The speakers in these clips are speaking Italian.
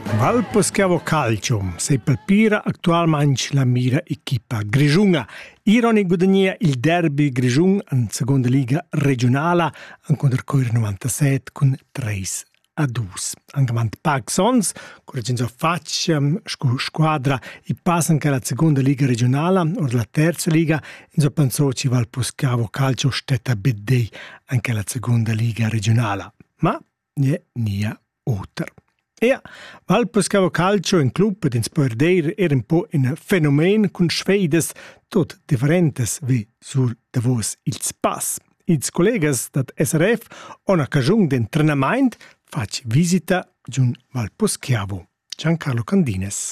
Val Poschiavo Calcio, sei palpira attualmente la mira equipa Grischunga. Ironi guadagnia il derby Grischun in seconda liga regionale, incontro Coir 97 con 3-2. Anche Pag Sons, correggenza faccia, squadra, e passa anche alla seconda liga regionale, o la terza liga, in so pensò ci Val Poschiavo Calcio stetta bedei anche alla seconda liga regionale. Ma nie oter. Ja, Val Poschiavo Calcio in club ed in spordeir era un po' un fenomen con sfeides tot differentes wie sur Davos ils Pass. Ils collegas dat SRF on occasione d'entrenament fac visita giun Val Poschiavo. Giancarlo Candines.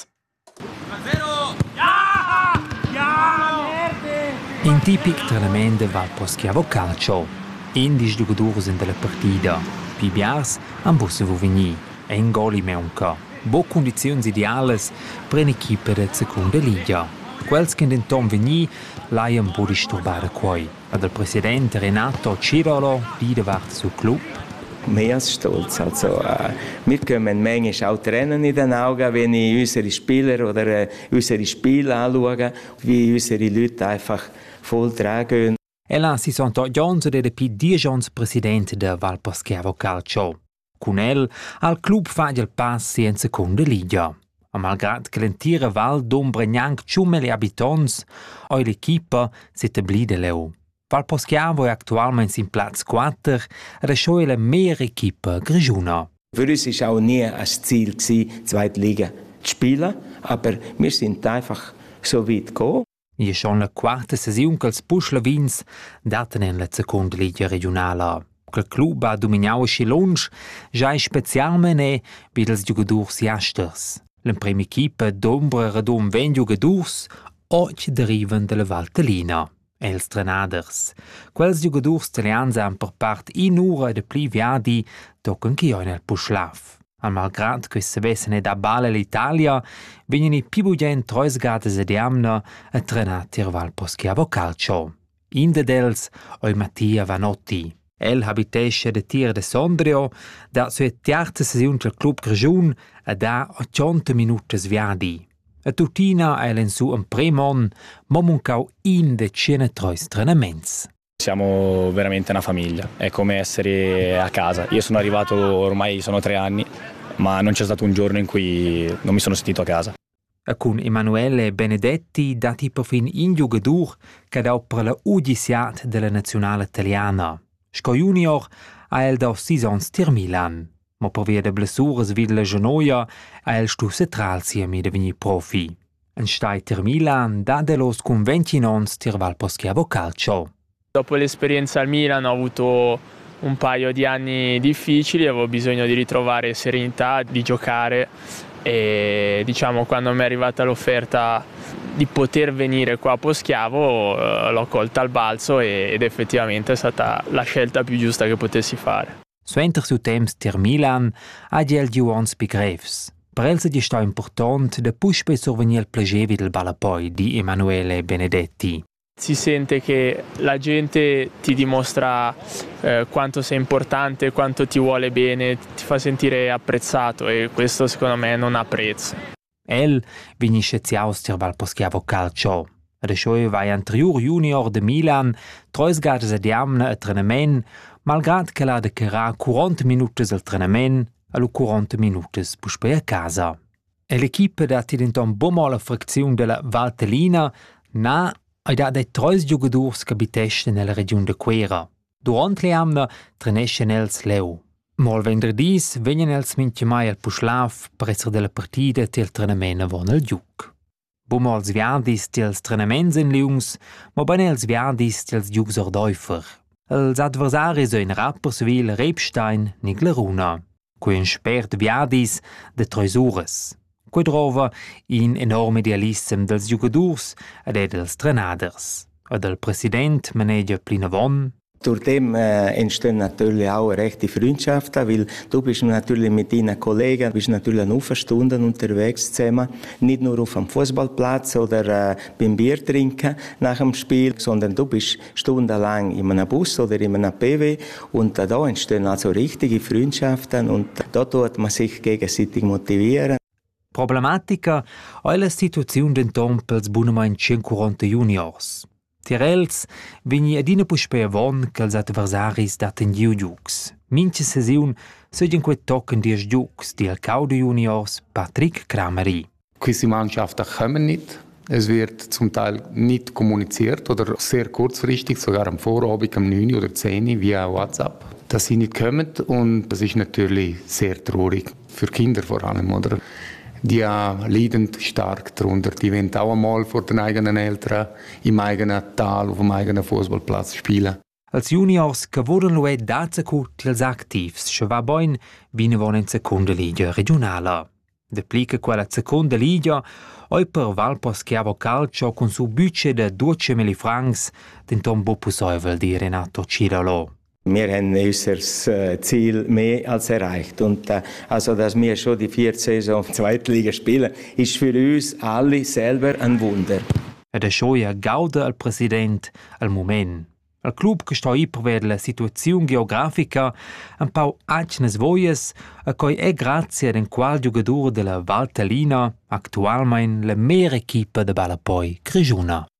In tipic trenament de Val Poschiavo Calcio. Indis giocadors in della partida. Pi biars am busse vo vegni. En goli meunca. Bo condizioni ideales per un'equipe de seconda liga. Quels che in tom vegni l'ai un po' disturbare quai. Ad il presidente Renato Cirolo lidewart sul club. Mehr als stolz. Also, wir können manchmal auch Tränen in den Augen, wenn ich unsere Spieler oder unsere Spiele anschaue, wie unsere Leute einfach voll tragen. Ella si sont oggi ed pi 10 ans presidente de Val Poschiavo Calcio. Con el, al club fa il passi in seconda liga. A malgrad che l'entira Val d'Ombra gnanc ciumeli abitons, oi l'equipa s'etabli de leu. Val Poschiavo è attualmente in Platz 4 ed è la mehr equipa grischuna. Für uns war auch nie ein Ziel, zweite Liga zu spielen, aber wir sind einfach so weit gekommen. È schon la quarta sessione che els Puschlevins daten in la seconda liga regionale. Il club ha dominato Schilunsch, già specialmente per i giocatori asters. La prima equipa d'Ombra radom 20 giocatori oggi derivano dalla Valtellina. Els trenaders. Quels giocatori italiani hanno per parte in ora de pli viadi toccano che io nel Puschlaf. Al malgrado che se vessene da balla l'Italia, vengono i più bugen 3 gades ed amna a trenati a Val Poschiavo Calcio. Inde dels oi Mattia Vanotti. El habitesce de tir de Sondrio, da sua terza sessione del club Grischun a da 80 minuti sviadi. A tutina el in su un premon, ma mancau in de 103 allenaments. Siamo veramente una famiglia, è come essere a casa. Io sono arrivato ormai sono 3 anni, ma non c'è stato un giorno in cui non mi sono sentito a casa. E con Emanuele Benedetti dati perfin in giocadur che da per la udiciat della nazionale italiana. Sco junior ha el da 6 ans tir Milan, ma per via de blessuras vid la genoia ha el stu centralsi a mi deveni profi. En stai tir Milan da de los con 20 ans tir Val Poschiavo Calcio. Dopo l'esperienza al Milan ho avuto un paio di anni difficili, avevo bisogno di ritrovare serenità, di giocare e diciamo quando mi è arrivata l'offerta di poter venire qua a Poschiavo l'ho colta al balzo ed effettivamente è stata la scelta più giusta che potessi fare. Suenter su temps tir Milan ha gel giuans begreifs. Per el se sta important de push survenir il plagevi del balapoi di Emanuele Benedetti. Si sente che la gente ti dimostra quanto sei importante, quanto ti vuole bene, ti fa sentire apprezzato e questo secondo me non ha prezzo. El vinisce ziaus tir Val Poschiavo Calcio. Ad ascioi vai anterior junior de Milan, 3 gades ad amna a trenament, malgrad che la decarà 40 minutos al trenament, allo 40 minutos puspei a casa. E l'equipe dat identon bomo la frazione della Valtellina na e da dei 3 giocatori che abitesce nella regione de Quera. Durante le amna trenesce els leu. Mol vendredis vengono els minchimai al Puschlaf per essere della partita til trenament avon al giug. Bomo els viadis tils trenaments in liungs, ma bene els viadis tils giugs ordäufer. Els adversaris in Rapperswil, Rebstein, Nigleruna. Qui un spert viadis de 3 ures. Qui trova in enorme idealism dels giocadors ed dels trenaders. Ed el president Manegia Plinavon. Durch dem entstehen natürlich auch rechte Freundschaften, weil du bist natürlich mit deinen Kollegen, bist natürlich eine Stunden unterwegs zusammen, nicht nur auf dem Fußballplatz oder beim Bier trinken nach dem Spiel, sondern du bist stundenlang in einem Bus oder in einem PW und da entstehen also richtige Freundschaften und da tut man sich gegenseitig motivieren. problematica è la situazione denton pels bunamein 140 juniors. Tirels vegni adina puspei avon che els adversaris daten giugiucs. Mince sesiun segen quei tocken 10 giucs, die Caude Juniors Patrick Krameri. Queste Mannschaften kommen nicht. Es wird zum Teil nicht kommuniziert oder sehr kurzfristig, sogar am Vorabend um 9 oder 10 via WhatsApp, dass sie nicht kommen. Und das ist natürlich sehr traurig, für Kinder vor allem. Oder? Die leiden stark darunter. Die wollen auch einmal vor den eigenen Eltern im eigenen Tal, auf dem eigenen Fußballplatz spielen. Als Juniors che volen lo daza cut ils activs, che va boin vine von in seconda liga regionala. Deplica quella seconda liga, oi per Valposchiavo Calcio con su budget de 200.000 francs, denton Bopusäuvel di Renato Cirolo. Wir haben unser Ziel mehr als erreicht. Und also, dass wir schon die 4. Saison Zweitliga spielen, ist für uns alle selber ein Wunder. Ed è scioia gauda al president al moment. Al club che sta per la situazione geografica un po' acnes voies a cui è grazie ad un qual giocatore della Valtellina attualmente la mera equipa de Balapoi Grigiuna.